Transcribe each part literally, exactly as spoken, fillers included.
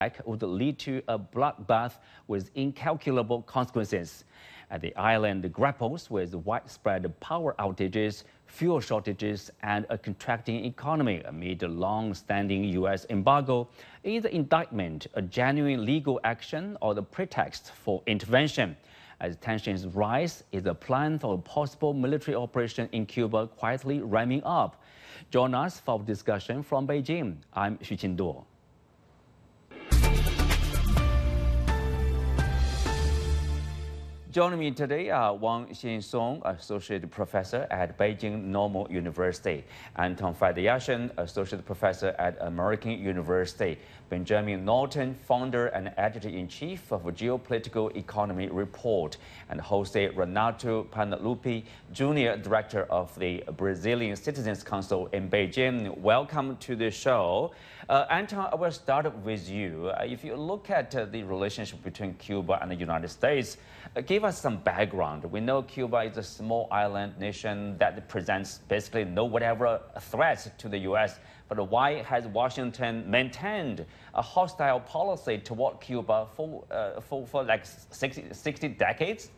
would lead to a bloodbath with incalculable consequences. As the island grapples with widespread power outages, fuel shortages, and a contracting economy amid a long-standing U S embargo, is the indictment a genuine legal action or the pretext for intervention? As tensions rise, is the plan for a possible military operation in Cuba quietly ramming up? Join us for discussion from Beijing. I'm Xu Qinduo. Joining me today are Wang Xinsong, Associate Professor at Beijing Normal University, Anton Fadeashin, Associate Professor at American University, Benjamin Norton, Founder and Editor-in-Chief of Geopolitical Economy Report, and Jose Renato Panlupi, Junior Director of the Brazilian Citizens Council in Beijing. Welcome to the show. Uh, Anton, I will start with you. Uh, if you look at uh, the relationship between Cuba and the United States, uh, give us some background. We know Cuba is a small island nation that presents basically no whatever threats to the U S, but why has Washington maintained a hostile policy toward Cuba for, uh, for, for like sixty, sixty decades?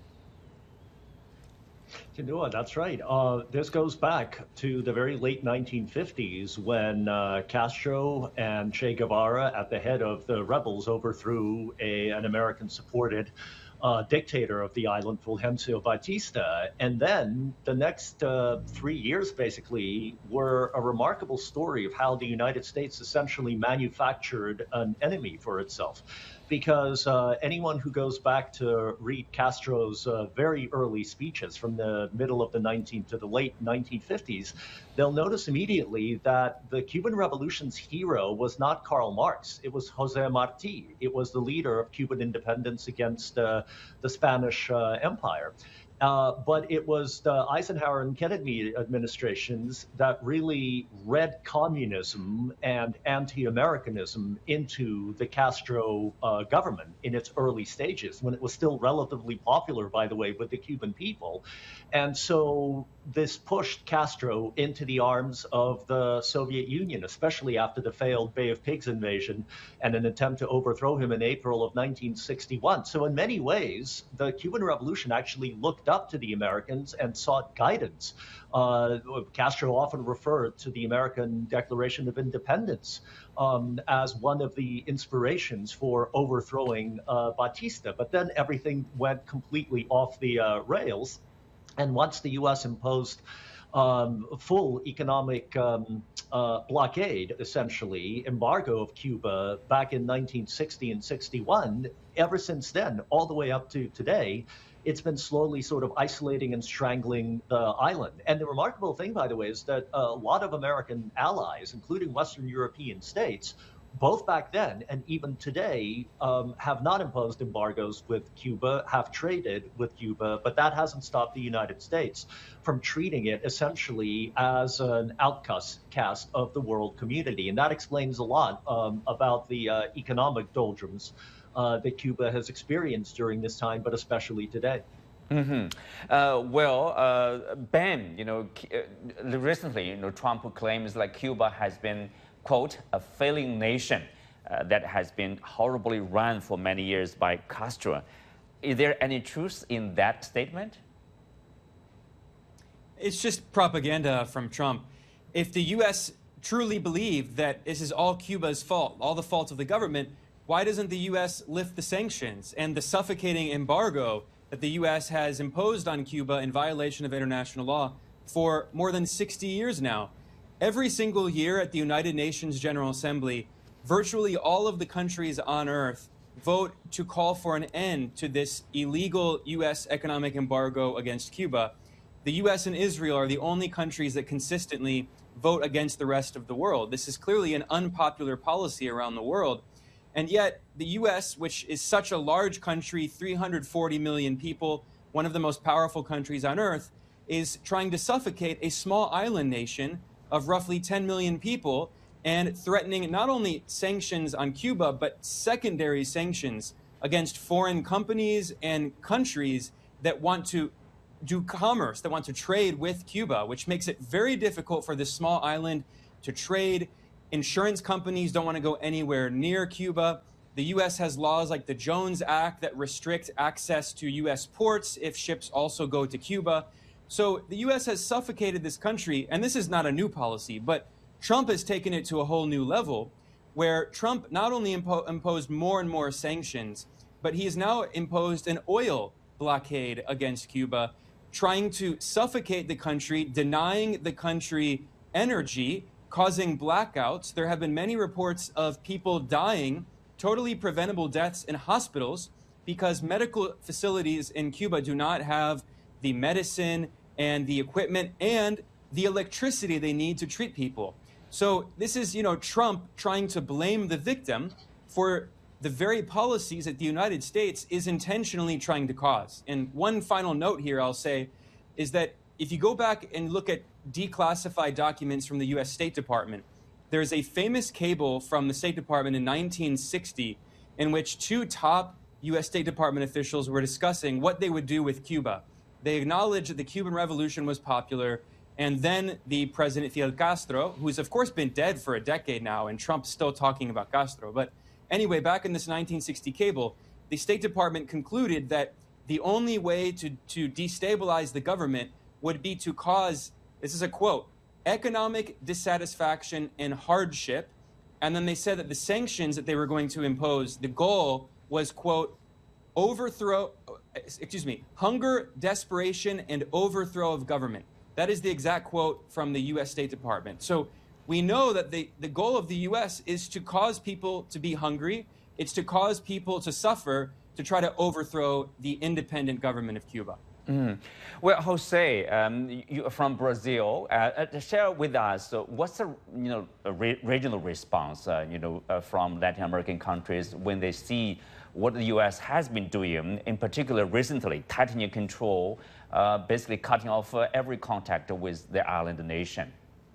Qinduo, that's right. Uh, this goes back to the very late nineteen fifties when uh, Castro and Che Guevara, at the head of the rebels, overthrew a, an American-supported uh, dictator of the island, Fulgencio Batista. And then the next uh, three years, basically, were a remarkable story of how the United States essentially manufactured an enemy for itself. Because uh, anyone who goes back to read Castro's uh, very early speeches from the middle of the nineteenth to the late nineteen fifties, they'll notice immediately that the Cuban Revolution's hero was not Karl Marx. It was Jose Marti. It was the leader of Cuban independence against uh, the Spanish uh, Empire. Uh, but it was the Eisenhower and Kennedy administrations that really read communism and anti-Americanism into the Castro uh, government in its early stages, when it was still relatively popular, by the way, with the Cuban people. And so this pushed Castro into the arms of the Soviet Union, especially after the failed Bay of Pigs invasion and an attempt to overthrow him in April of nineteen sixty-one. So in many ways, the Cuban Revolution actually looked up to the Americans and sought guidance. Uh, Castro often referred to the American Declaration of Independence um, as one of the inspirations for overthrowing uh, Batista. But then everything went completely off the uh, rails. And once the U S imposed um, full economic um, uh, blockade, essentially, embargo of Cuba back in nineteen sixty and sixty-one, ever since then, all the way up to today, it's been slowly sort of isolating and strangling the island. And the remarkable thing, by the way, is that a lot of American allies, including Western European states, both back then and even today, um, have not imposed embargoes with Cuba, have traded with Cuba, but that hasn't stopped the United States from treating it essentially as an outcast cast of the world community. And that explains a lot um, about the uh, economic doldrums uh, that Cuba has experienced during this time, but especially today. Mm-hmm. Uh, well, uh, Ben, you know, uh, recently, you know, Trump claims like Cuba has been, quote, a failing nation uh, that has been horribly run for many years by Castro. Is there any truth in that statement? It's just propaganda from Trump. If the U S truly believed that this is all Cuba's fault, all the fault of the government, why doesn't the U S lift the sanctions and the suffocating embargo that the U S has imposed on Cuba in violation of international law for more than sixty years now? Every single year at the United Nations General Assembly, virtually all of the countries on Earth vote to call for an end to this illegal U S economic embargo against Cuba. The U S and Israel are the only countries that consistently vote against the rest of the world. This is clearly an unpopular policy around the world. And yet, the U S, which is such a large country, three hundred forty million people, one of the most powerful countries on Earth, is trying to suffocate a small island nation of roughly ten million people and threatening not only sanctions on Cuba, but secondary sanctions against foreign companies and countries that want to do commerce, that want to trade with Cuba, which makes it very difficult for this small island to trade Insurance companies don't want to go anywhere near Cuba. The U S has laws like the Jones Act that restrict access to U S ports if ships also go to Cuba. So the U S has suffocated this country, and this is not a new policy, but Trump has taken it to a whole new level, where Trump not only impo imposed more and more sanctions, but he has now imposed an oil blockade against Cuba, trying to suffocate the country, denying the country energy, causing blackouts. There have been many reports of people dying, totally preventable deaths in hospitals, because medical facilities in Cuba do not have the medicine and the equipment and the electricity they need to treat people. So this is, you know, Trump trying to blame the victim for the very policies that the United States is intentionally trying to cause. And one final note here I'll say is that if you go back and look at declassified documents from the U S State Department, there's a famous cable from the State Department in nineteen sixty in which two top U S State Department officials were discussing what they would do with Cuba. They acknowledged that the Cuban Revolution was popular, and then the President Fidel Castro, who's of course been dead for a decade now, and Trump's still talking about Castro. But anyway, back in this nineteen sixty cable, the State Department concluded that the only way to, to destabilize the government would be to cause, this is a quote, economic dissatisfaction and hardship. And then they said that the sanctions that they were going to impose, the goal was, quote, overthrow, excuse me, hunger, desperation, and overthrow of government. That is the exact quote from the U S State Department. So we know that the, the goal of the U S is to cause people to be hungry. It's to cause people to suffer, to try to overthrow the independent government of Cuba. Mm. Well, Jose, um, you are from Brazil. Uh, uh, share with us uh, what's the you know re regional response uh, you know uh, from Latin American countries when they see what the U S has been doing, in particular recently, tightening control, uh, basically cutting off uh, every contact with the island nation.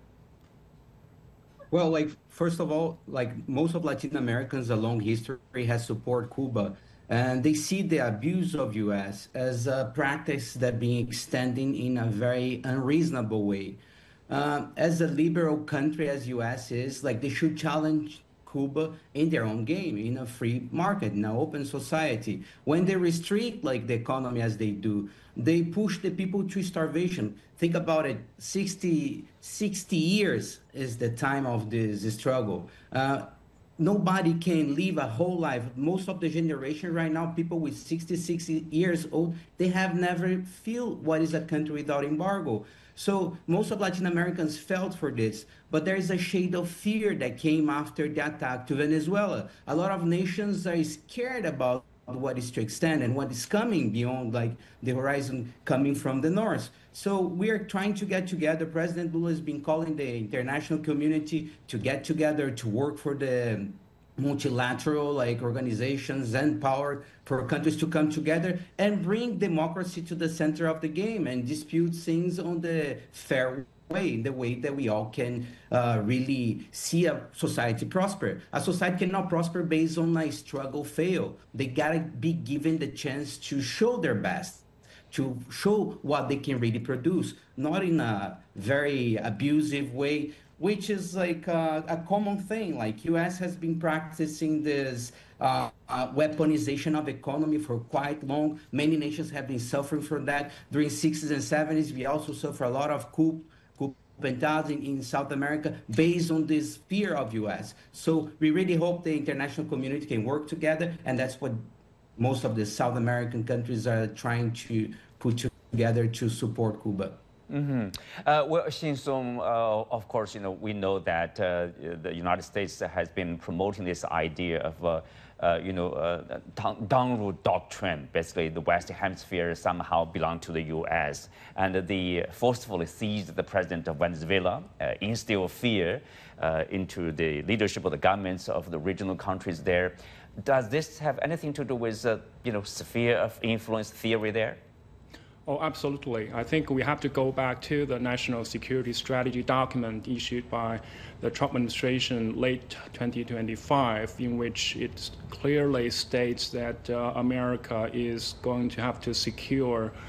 Well, like first of all, like most of Latin Americans, a long history has supported Cuba. And they see the abuse of U S as a practice that being extending in a very unreasonable way. Uh, as a liberal country as U S is, like they should challenge Cuba in their own game, in a free market, in an open society. When they restrict like the economy as they do, they push the people to starvation. Think about it, sixty, sixty years is the time of this struggle. Uh, Nobody can live a whole life. Most of the generation right now, people with sixty, sixty years old, they have never feel what is a country without embargo. So most of Latin Americans felt for this, but there is a shade of fear that came after the attack to Venezuela. A lot of nations are scared about what is to extend and what is coming beyond like the horizon coming from the north. So we are trying to get together. President Lula has been calling the international community to get together to work for the multilateral like organizations and power for countries to come together and bring democracy to the center of the game and dispute things on the fair way, the way that we all can uh, really see a society prosper. A society cannot prosper based on a struggle fail. They gotta be given the chance to show their best, to show what they can really produce, not in a very abusive way, which is like a, a common thing. Like U S has been practicing this uh, uh, weaponization of economy for quite long. Many nations have been suffering from that. During sixties and seventies, we also suffer a lot of coup, coup d'etats in, in South America based on this fear of U S. So we really hope the international community can work together, and that's what most of the South American countries are trying to put together to support Cuba. Mm-hmm. uh, well, Xin Song, uh, of course, you know, we know that uh, the United States has been promoting this idea of, uh, uh, you know, uh, down doctrine. Basically, the Western Hemisphere somehow belong to the U S, and they forcefully seized the president of Venezuela, uh, instill fear uh, into the leadership of the governments of the regional countries there. Does this have anything to do with, uh, you know, sphere of influence theory there? Oh, absolutely. I think we have to go back to the national security strategy document issued by the Trump administration late twenty twenty-five, in which it clearly states that uh, America is going to have to secure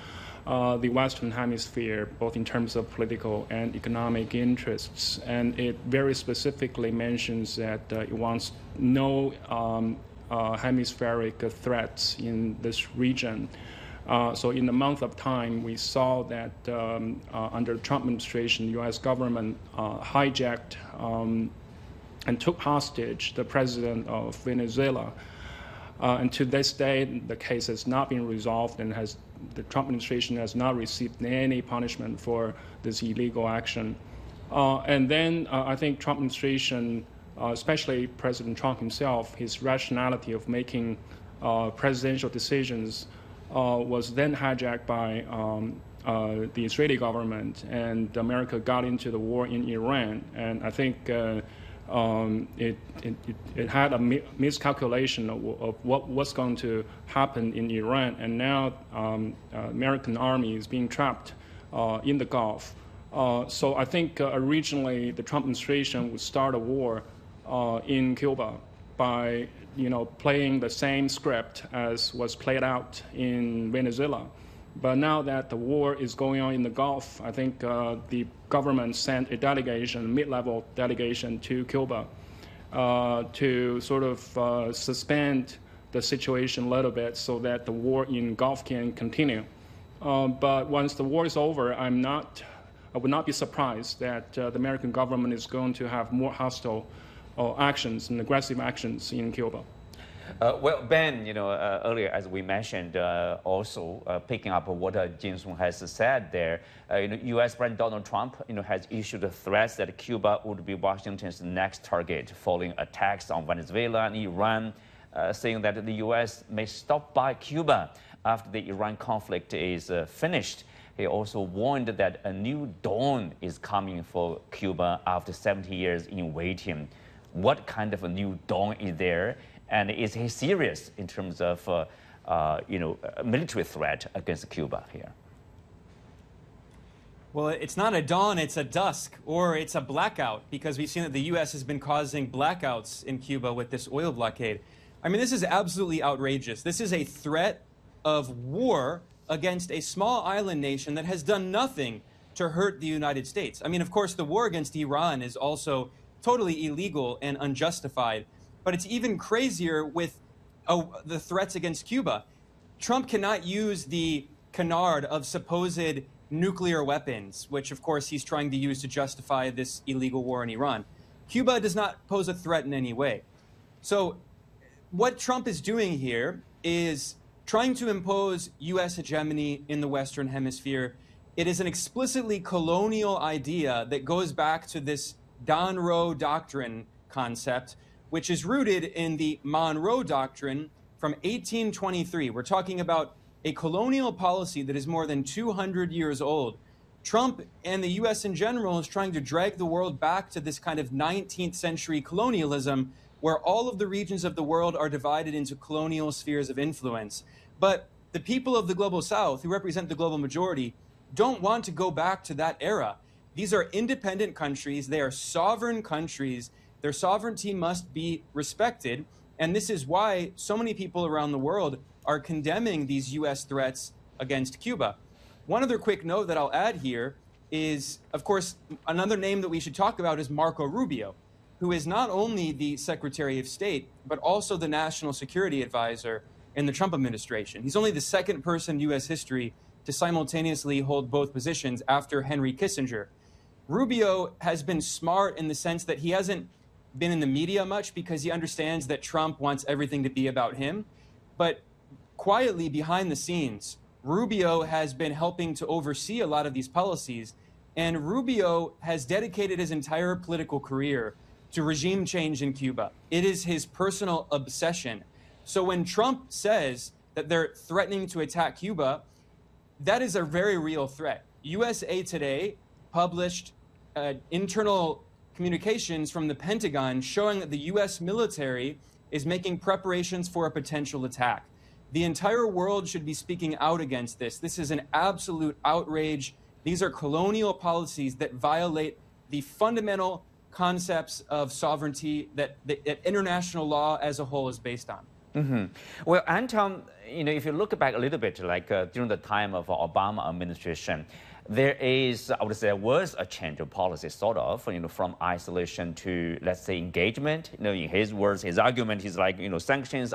uh, the Western Hemisphere, both in terms of political and economic interests. And it very specifically mentions that uh, it wants no um, uh, hemispheric threats in this region. Uh, so in a month of time, we saw that um, uh, under the Trump administration, the U S government uh, hijacked um, and took hostage the president of Venezuela. Uh, and to this day, the case has not been resolved, and has the Trump administration has not received any punishment for this illegal action. Uh, and then uh, I think Trump administration, uh, especially President Trump himself, his rationality of making uh, presidential decisions uh, was then hijacked by um, uh, the Israeli government, and America got into the war in Iran. And I think uh, Um, it, it, it had a mi miscalculation of, of what was going to happen in Iran, and now um, uh, American army is being trapped uh, in the Gulf. Uh, so I think uh, originally the Trump administration would start a war uh, in Cuba by, you know, playing the same script as was played out in Venezuela. But now that the war is going on in the Gulf, I think uh, the government sent a delegation, mid-level delegation to Cuba uh, to sort of uh, suspend the situation a little bit so that the war in Gulf can continue. Uh, but once the war is over, I'm not, I would not be surprised that uh, the American government is going to have more hostile uh, actions and aggressive actions in Cuba. Uh, well, Ben, you know, uh, earlier, as we mentioned, uh, also uh, picking up what uh, Jin Song has said there, uh, you know, U S President Donald Trump, you know, has issued threats that Cuba would be Washington's next target following attacks on Venezuela and Iran, uh, saying that the U S may stop by Cuba after the Iran conflict is uh, finished. He also warned that a new dawn is coming for Cuba after seventy years in waiting. What kind of a new dawn is there? And is he serious in terms of, uh, uh, you know, a military threat against Cuba here? Well, it's not a dawn, it's a dusk, or it's a blackout, because we've seen that the U S has been causing blackouts in Cuba with this oil blockade. I mean, this is absolutely outrageous. This is a threat of war against a small island nation that has done nothing to hurt the United States. I mean, of course, the war against Iran is also totally illegal and unjustified. But it's even crazier with uh, the threats against Cuba. Trump cannot use the canard of supposed nuclear weapons, which of course he's trying to use to justify this illegal war in Iran. Cuba does not pose a threat in any way. So what Trump is doing here is trying to impose U S hegemony in the Western Hemisphere. It is an explicitly colonial idea that goes back to this Monroe Doctrine concept, which is rooted in the Monroe Doctrine from eighteen twenty-three. We're talking about a colonial policy that is more than two hundred years old. Trump and the U S in general is trying to drag the world back to this kind of nineteenth century colonialism where all of the regions of the world are divided into colonial spheres of influence. But the people of the Global South, who represent the global majority, don't want to go back to that era. These are independent countries. They are sovereign countries. Their sovereignty must be respected, and this is why so many people around the world are condemning these U S threats against Cuba. One other quick note that I'll add here is, of course, another name that we should talk about is Marco Rubio, who is not only the Secretary of State, but also the National Security Advisor in the Trump administration. He's only the second person in U S history to simultaneously hold both positions after Henry Kissinger. Rubio has been smart in the sense that he hasn't been in the media much because he understands that Trump wants everything to be about him. But quietly behind the scenes, Rubio has been helping to oversee a lot of these policies. And Rubio has dedicated his entire political career to regime change in Cuba. It is his personal obsession. So when Trump says that they're threatening to attack Cuba, that is a very real threat. U S A Today published uh, internal communications from the Pentagon showing that the U S military is making preparations for a potential attack. The entire world should be speaking out against this. This is an absolute outrage. These are colonial policies that violate the fundamental concepts of sovereignty that, that, that international law as a whole is based on. Mm-hmm. Well, Anton, you know, if you look back a little bit, like uh, during the time of Obama administration, there is, I would say, was a change of policy, sort of, you know, from isolation to, let's say, engagement. You know, in his words, his argument is like, you know, sanctions